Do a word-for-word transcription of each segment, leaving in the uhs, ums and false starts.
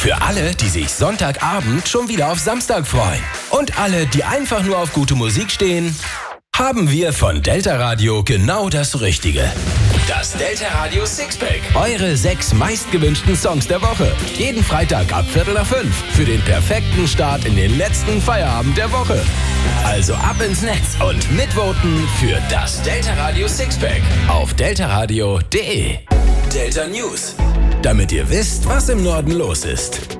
Für alle, die sich Sonntagabend schon wieder auf Samstag freuen. Und alle, die einfach nur auf gute Musik stehen, haben wir von Delta Radio genau das Richtige. Das Delta Radio Sixpack. Eure sechs meistgewünschten Songs der Woche. Jeden Freitag ab Viertel nach fünf. Für den perfekten Start in den letzten Feierabend der Woche. Also ab ins Netz und mitvoten für das Delta Radio Sixpack auf deltaradio punkt de. Delta News. Damit ihr wisst, was im Norden los ist.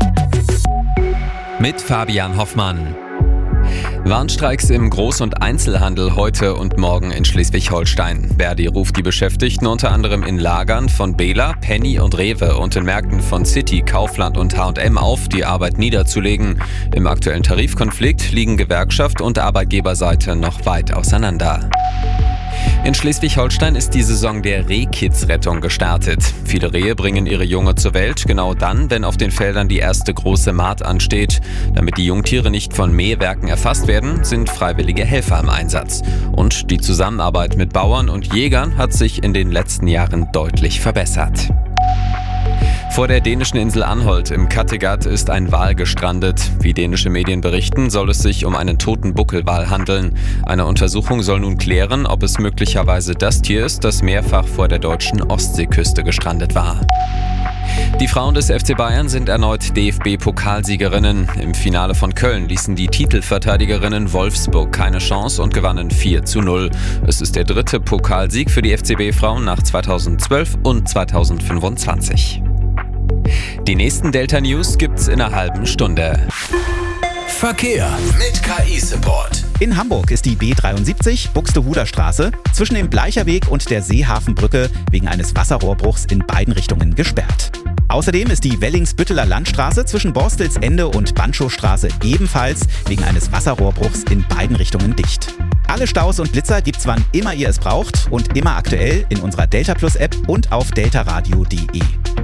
Mit Fabian Hoffmann. Warnstreiks im Groß- und Einzelhandel heute und morgen in Schleswig-Holstein. Verdi ruft die Beschäftigten unter anderem in Lagern von Bela, Penny und Rewe und in Märkten von City, Kaufland und H und M auf, die Arbeit niederzulegen. Im aktuellen Tarifkonflikt liegen Gewerkschaft und Arbeitgeberseite noch weit auseinander. In Schleswig-Holstein ist die Saison der Rehkitzrettung gestartet. Viele Rehe bringen ihre Junge zur Welt, genau dann, wenn auf den Feldern die erste große Mahd ansteht. Damit die Jungtiere nicht von Mähwerken erfasst werden, sind freiwillige Helfer im Einsatz. Und die Zusammenarbeit mit Bauern und Jägern hat sich in den letzten Jahren deutlich verbessert. Vor der dänischen Insel Anholt im Kattegat ist ein Wal gestrandet. Wie dänische Medien berichten, soll es sich um einen toten Buckelwal handeln. Eine Untersuchung soll nun klären, ob es möglicherweise das Tier ist, das mehrfach vor der deutschen Ostseeküste gestrandet war. Die Frauen des F C Bayern sind erneut D F B-Pokalsiegerinnen. Im Finale von Köln ließen die Titelverteidigerinnen Wolfsburg keine Chance und gewannen vier zu null. Es ist der dritte Pokalsieg für die F C B-Frauen nach zweitausendzwölf und zweitausendfünfundzwanzig. Die nächsten Delta News gibt's in einer halben Stunde. Verkehr mit K I-Support. In Hamburg ist die B dreiundsiebzig Buxtehuder Straße zwischen dem Bleicherweg und der Seehafenbrücke wegen eines Wasserrohrbruchs in beiden Richtungen gesperrt. Außerdem ist die Wellingsbütteler Landstraße zwischen Borstelsende und Banschowstraße ebenfalls wegen eines Wasserrohrbruchs in beiden Richtungen dicht. Alle Staus und Blitzer gibt's wann immer ihr es braucht und immer aktuell in unserer Delta Plus App und auf deltaradio punkt de.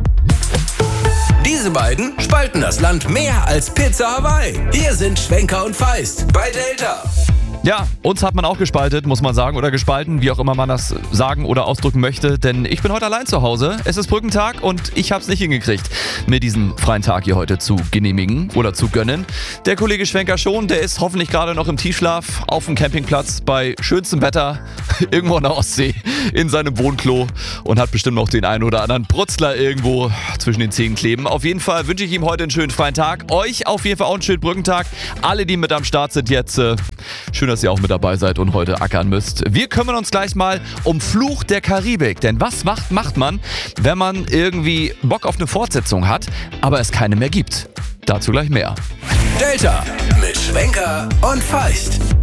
Diese beiden spalten das Land mehr als Pizza Hawaii. Hier sind Schwenker und Feist bei Delta. Ja, uns hat man auch gespaltet, muss man sagen, oder gespalten, wie auch immer man das sagen oder ausdrücken möchte, denn ich bin heute allein zu Hause. Es ist Brückentag und ich habe es nicht hingekriegt, mir diesen freien Tag hier heute zu genehmigen oder zu gönnen. Der Kollege Schwenker schon, der ist hoffentlich gerade noch im Tiefschlaf auf dem Campingplatz bei schönstem Wetter irgendwo an der Ostsee in seinem Wohnklo und hat bestimmt noch den einen oder anderen Brutzler irgendwo zwischen den Zähnen kleben. Auf jeden Fall wünsche ich ihm heute einen schönen freien Tag. Euch auf jeden Fall auch einen schönen Brückentag. Alle, die mit am Start sind jetzt, äh, schön, dass ihr auch mit dabei seid und heute ackern müsst. Wir kümmern uns gleich mal um Fluch der Karibik. Denn was macht, macht man, wenn man irgendwie Bock auf eine Fortsetzung hat, aber es keine mehr gibt? Dazu gleich mehr. Delta mit Schwenker und Feist.